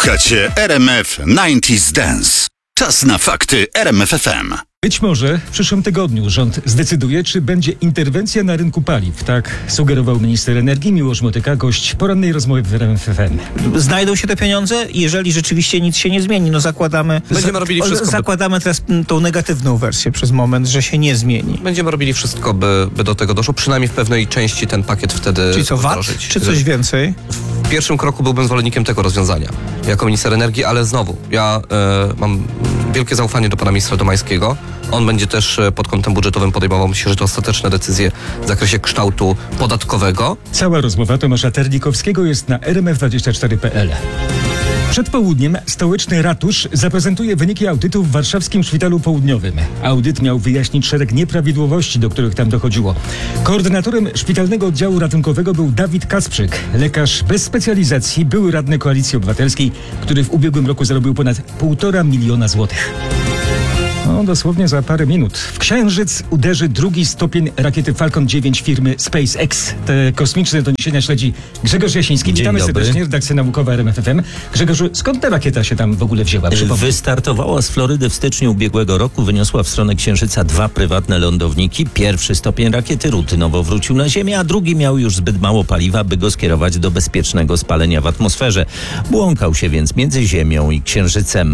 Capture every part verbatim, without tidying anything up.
Słuchacie R M F dziewięćdziesiąt Dance. Czas na fakty R M F F M. Być może w przyszłym tygodniu rząd zdecyduje, czy będzie interwencja na rynku paliw. Tak sugerował minister energii Miłosz Motyka, gość porannej rozmowy w R M F F M. Znajdą się te pieniądze? Jeżeli rzeczywiście nic się nie zmieni, no zakładamy... Będziemy robili wszystko, by... Zakładamy teraz tą negatywną wersję przez moment, że się nie zmieni. Będziemy robili wszystko, by, by do tego doszło. Przynajmniej w pewnej części ten pakiet wtedy Czyli co, V A T? wdrożyć. Czy coś więcej? W pierwszym kroku byłbym zwolennikiem tego rozwiązania jako minister energii, ale znowu, ja e, mam wielkie zaufanie do pana ministra Domańskiego. On będzie też pod kątem budżetowym podejmował, myślę, że to ostateczne decyzje w zakresie kształtu podatkowego. Cała rozmowa Tomasza Terlikowskiego jest na r m f dwadzieścia cztery kropka p l. Przed południem stołeczny ratusz zaprezentuje wyniki audytu w warszawskim szpitalu południowym. Audyt miał wyjaśnić szereg nieprawidłowości, do których tam dochodziło. Koordynatorem szpitalnego oddziału ratunkowego był Dawid Kasprzyk, lekarz bez specjalizacji, były radny Koalicji Obywatelskiej, który w ubiegłym roku zarobił ponad półtora miliona złotych. No, dosłownie za parę minut. W Księżyc uderzy drugi stopień rakiety Falcon dziewięć firmy SpaceX. Te kosmiczne doniesienia śledzi Grzegorz Jasiński. Dzień Witamy dobry. serdecznie, redakcja naukowa R M F F M. Grzegorzu, skąd ta rakieta się tam w ogóle wzięła? Przypomnę. Wystartowała z Florydy w styczniu ubiegłego roku, wyniosła w stronę Księżyca dwa prywatne lądowniki. Pierwszy stopień rakiety rutynowo wrócił na Ziemię, a drugi miał już zbyt mało paliwa, by go skierować do bezpiecznego spalenia w atmosferze. Błąkał się więc między Ziemią i Księżycem.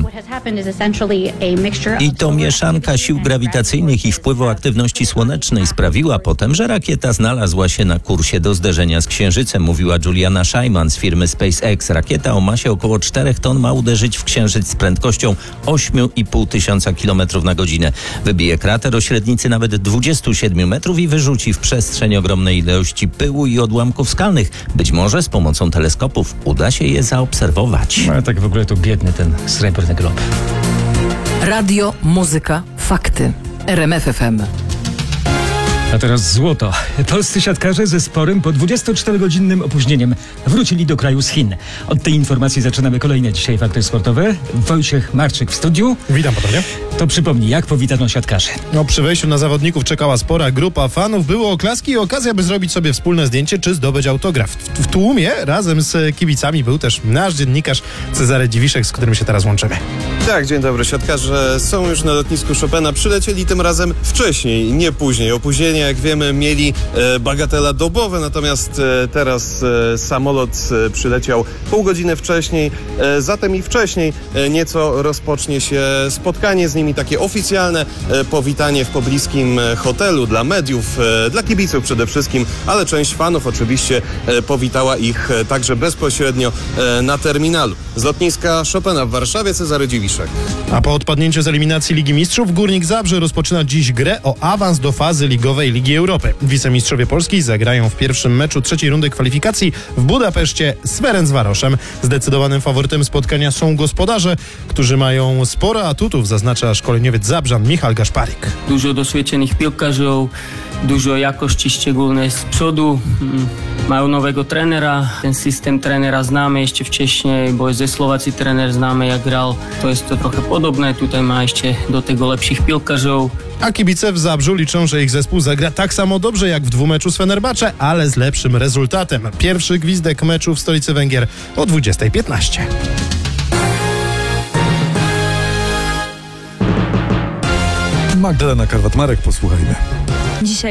I to mieszanka sił grawitacyjnych i wpływu aktywności słonecznej sprawiła potem, że rakieta znalazła się na kursie do zderzenia z Księżycem, mówiła Juliana Szajman z firmy SpaceX. Rakieta o masie około czterech ton ma uderzyć w Księżyc z prędkością osiem i pół tysiąca kilometrów na godzinę. Wybije krater o średnicy nawet dwadzieścia siedem metrów i wyrzuci w przestrzeń ogromne ilości pyłu i odłamków skalnych. Być może z pomocą teleskopów uda się je zaobserwować. No, tak w ogóle to biedny ten srebrny glob. Radio, muzyka, fakty. R M F F M. A teraz złoto. Polscy siatkarze ze sporym po dwudziestoczterogodzinnym opóźnieniem wrócili do kraju z Chin. Od tej informacji zaczynamy kolejne dzisiaj fakty sportowe. Wojciech Marczyk w studiu. Witam ponownie. To przypomnij, jak powitano siatkarzy. No, przy wejściu na zawodników czekała spora grupa fanów. Było oklaski i okazja, by zrobić sobie wspólne zdjęcie czy zdobyć autograf. W, w tłumie razem z kibicami był też nasz dziennikarz Cezary Dziwiszek, z którym się teraz łączymy. Tak, dzień dobry. Siatkarze są już na lotnisku Chopina. Przylecieli tym razem wcześniej, nie później. Opóźnienie, jak wiemy, mieli e, bagatela dobowe, natomiast e, teraz e, samolot e, przyleciał pół godziny wcześniej. E, zatem i wcześniej e, nieco rozpocznie się spotkanie z nimi, takie oficjalne e, powitanie w pobliskim e, hotelu dla mediów, e, dla kibiców przede wszystkim, ale część fanów oczywiście e, powitała ich e, także bezpośrednio e, na terminalu. Z lotniska Chopina w Warszawie Cezary Dziwiszek. A po odpadnięciu z eliminacji Ligi Mistrzów Górnik Zabrze rozpoczyna dziś grę o awans do fazy ligowej Ligi Europy. Wicemistrzowie Polski zagrają w pierwszym meczu trzeciej rundy kwalifikacji w Budapeszcie z Ferencvaroszem. Zdecydowanym faworytem spotkania są gospodarze, którzy mają sporo atutów, zaznacza szkoleniowiec Zabrzan Michal Gaszparik. Dużo doświadczonych piłkarzy, dużo jakości, szczególnie z przodu. Mają nowego trenera. Ten system trenera znamy jeszcze wcześniej, bo ze Słowacji trener znamy, jak grał. To jest to trochę podobne. Tutaj ma jeszcze do tego lepszych piłkarzy. A kibice w Zabrzu liczą, że ich zespół zagra tak samo dobrze jak w dwumeczu z Fenerbahce, ale z lepszym rezultatem. Pierwszy gwizdek meczu w stolicy Węgier o dwudziesta piętnaście. Magdalena Karwat-Marek, posłuchajmy. Dzisiaj